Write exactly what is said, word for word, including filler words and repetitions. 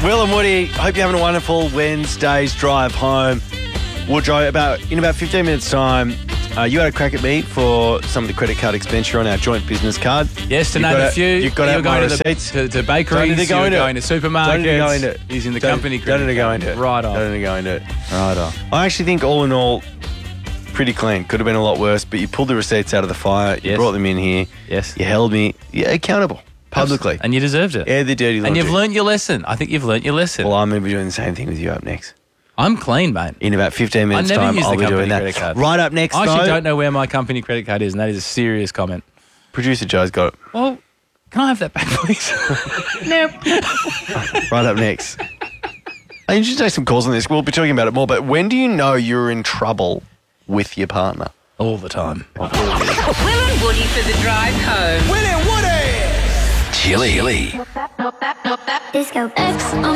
Will and Woody, hope you're having a wonderful Wednesday's drive home. Woodrow, about in about fifteen minutes' time, uh, you had a crack at me for some of the credit card expenditure on our joint business card. Yes, to You've name got a few. You've got you out were my going to, the, receipts. to, to Don't bakeries, need to go you were into going it. to Don't supermarkets, need to go into it. using the Don't- company Don't credit need to go card. into it. Right on. Don't need to go into it. Right on. I actually think all in all, pretty clean. Could have been a lot worse, but you pulled the receipts out of the fire. You Yes. brought them in here. Yes. You held me yeah, accountable publicly. And you deserved it. Yeah, the dirty laundry. And you've learnt your lesson. I think you've learnt your lesson. Well, I'm going to be doing the same thing with you up next. I'm clean, mate. In about fifteen minutes' I never time, use I'll the be doing company that. credit card. Right up next, I actually though, don't know where my company credit card is, and that is a serious comment. producer Joe's got it. Well, can I have that back, please? Right up next. I need you to take some calls on this. We'll be talking about it more, but when do you know you're in trouble with your partner? All the time. Will and Woody for the drive home. Will and Woody. Chili. Disco X.